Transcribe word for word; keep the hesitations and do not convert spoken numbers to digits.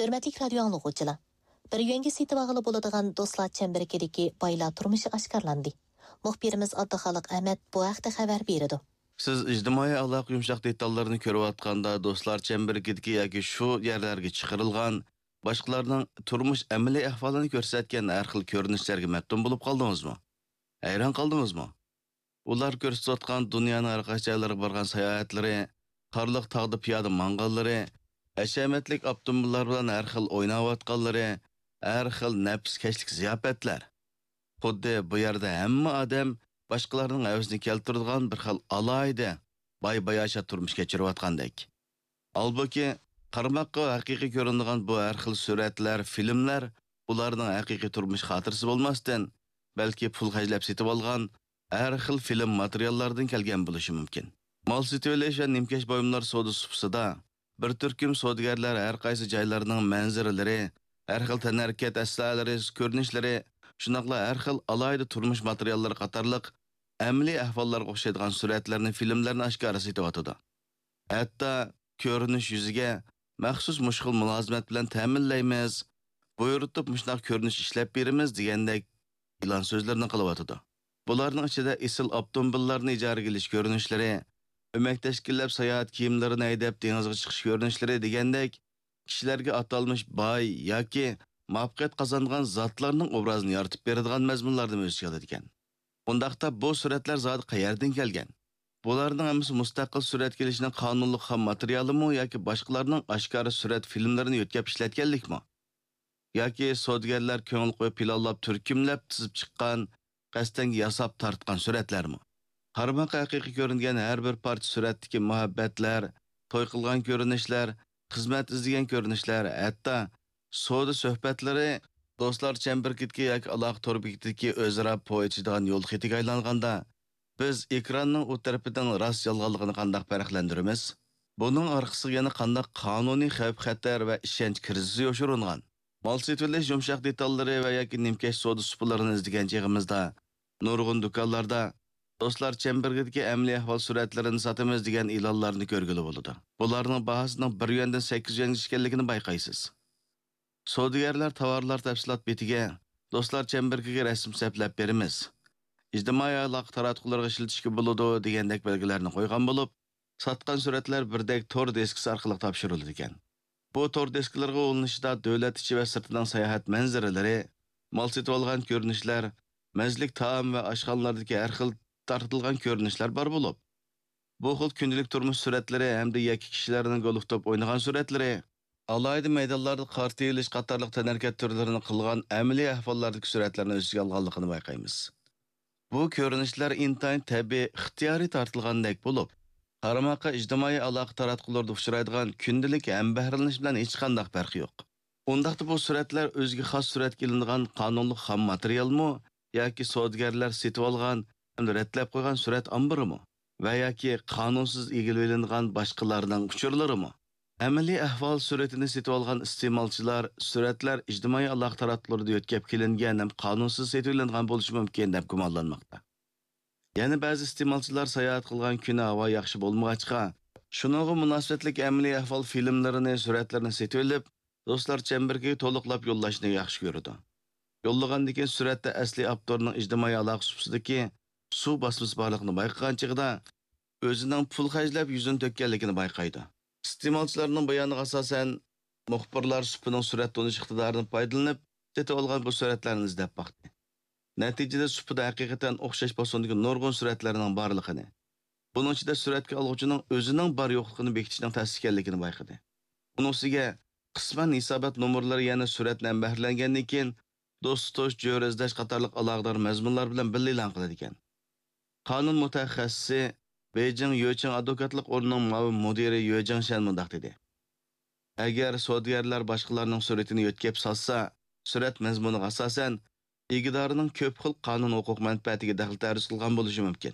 Hürmetlik radyo anlıqçılar. Bir yönge setip ağılı boladigan dostlar çemberkedeki baylar turmuşu aşkarlandı. Muhbirimiz Addıxalıq Ahmet bu haqda xabar berdi. Siz ijtimoiy aloqa yumshoq detallarni ko'rayotganda do'stlar chambergidagi yoki shu yerlarga chiqarilgan boshqalarning turmush amaliy ahvolini ko'rsatgan har xil ko'rinishlarga maftun bo'lib qoldingizmi? Hayron qoldingizmi? Ular ko'rsatayotgan dunyoning har qaysi joylariga borgan sayohatlari, qorliq tog'da piyoda manganlari, hashamatlik avtomobillar bilan har xil o'ynayotganlari, har xil nafskashlik ziyofatlar. Xuddi bu yerda hamma odam boshqalarning havasini keltiradigan bir xil alayda bay-bayasha turmush kechirayotgandek. Albuki qarmoqqa haqiqiy ko'rinadigan bu har xil suratlar, filmlar ularning haqiqiy turmush xotirasi bo'lmasdan, balki pul xajlab setib olgan har xil film materiallaridan kelgan bo'lishi mumkin. Mol setib olish va nimkash buyumlar savdo supsida bir turkum savdogarlar har qaysi joylarning manzaralari, har xil tanarkat aslalari, ko'rinishlari, shunaqla har xil alayda turmush materiallari qatorliq amaliy ahvollarga o'xshaydigan suratlarni, filmlarni oshkora setyotidi. Hatto ko'rinish yuziga maxsus mushkul mulozimat bilan ta'minlaymiz, buyurtib mushnaq ko'rinish ishlab beramiz degandek e'lon so'zlarni qilyotidi. Bularning ichida isil avtomobillarni ijaraga olish ko'rinishlari, o'mak tashkillab sayohat kiyimlarini haydab dengizga chiqish ko'rinishlari degandek kishilarga atalmish boy yoki muvaffaqiyat qozongan zotlarning obrazini yaratib beradigan mazmunlarni o'z ichiga oladi ekan. Undaqda bu suratlar zodi qayerdan kelgan? Bularning hammasi mustaqil surat kelishning qonunli ham materialimi yoki boshqalarning oshkora surat filmlarini yo'tkab ishlatganlikmi? Yoki sodgarlar ko'ngil qo'yib planlab, turkumlab tizib chiqqan, qasddan yasab tortgan suratlarmi? Qarmoq haqiqiy ko'ringan har bir parcha suratdagi muhabbatlar, to'y qilgan ko'rinishlar, xizmat izlagan ko'rinishlar, hatto soda suhbatlari do'stlar chamberkitga yoki aloqa torbikidagi o'zaro po'yichidan yo'l xetiga aylanganda biz ekranning u tarafidan rost yolg'onligini qanday farqlantiramiz? Buning orqasiga yana qanday qonuniy xavf-xatar va ishonch krizisi yoshirilgan? Mol setilish yumshoq detallari va yoki nimkash soda supalarini izlagan chig'imizda nurg'un do'konlarda do'stlar chamberkitga amaliy ahvol suratlarini sotamiz degan e'lonlarni ko'rgili bo'ladi. Bularning bahosining bir yuandan sakkiz yuanga ekanligini bayqaysiz. Savdogarlar tovarlar tafsilot betiga do'stlar chamberkiga rasm saplab beramiz. Ijtimoiy aloqa taratqularga ishlatishga bo'ladi degandek belgilarni qo'ygan bo'lib, sotgan suratlar birdek tor deskasi orqali topshiriladi ekan. Bu tor deskalarga ulanishda davlat ichi va sirtidan sayohat manzaralari, mol setib olgan ko'rinishlar, mazlik taom va oshxonalardagi har xil tartilgan ko'rinishlar bor bo'lib, bu xil kundalik turmush suratlari hamda yakki kishilarning golf top o'ynagan suratlari alayda maydonlarda qartilish qatorliq tanarkat turlarini qilgan amaliy ahvollardagi suratlarni o'ziga olganligini bayqaymiz. Bu ko'rinishlar intayin tabiiy, ixtiyoriy tortilgandek bo'lib, qarmoqqa ijtimoiy aloqa taratqularda uchraydigan kundalik ham bahralanish bilan hech qanday farqi yo'q. Undaqda bu suratlar o'ziga xos suratga ilingan qonunli ham materialmi yoki savdogarlar setib olgan hamda ratlab qo'ygan surat omborimi va yoki qonunsiz egilib olingan boshqalarning uchurlarimi? Amaliy ahvol suratini setib olgan iste'molchilar suratlar ijtimoiy aloqa taratqularida yo'tkab kelingan ham qonunsiz setib olingan bo'lishi mumkin deb gumonlanmoqda. Yana ba'zi iste'molchilar sayohat qilgan kuni havo yaxshi bo'lmag'achqa, shuningga munosabatlik amaliy ahvol filmlarini, suratlarini setib olib, do'stlar chamberga to'liqlab yo'llashni yaxshi ko'radi. Yo'llagandan keyin suratda asli avtorning ijtimoiy aloqa supsidagi suv bosmasi borligini bayqagan chig'ida o'zining pul xajlab yuzini to'kkanligini bayqaydi. Iste'molchilarning bayoniga asosan muxbirlar supining surat tonish iqtidorini foydalanib, setib olgan bu suratlarni izlab baqdi. Natijada supida haqiqatan o'xshash bosondagi nurg'un suratlarning borligini, buning ichida suratga oluvchining o'zining bor yo'qligini bekitishning ta'sir ekanligini bayqadi. Uning ustiga qisman hisobot nomerlari yana suratdan bahrilangandan keyin do'stosh, jo'razdash qatorliq aloqador mazmunlar bilan birga e'lon qiladi ekan. Qonun mutaxassisi Beijing Yoching advokatlik o'rnining muavin mudiri Yu Jingshan mundaq dedi. Agar savdogarlar boshqalarning suratini yo'tkab solsa, surat mazmuniga asosan egidorining ko'p xil qonun huquq manfaatiga daxl ta'riz qilgan bo'lishi mumkin.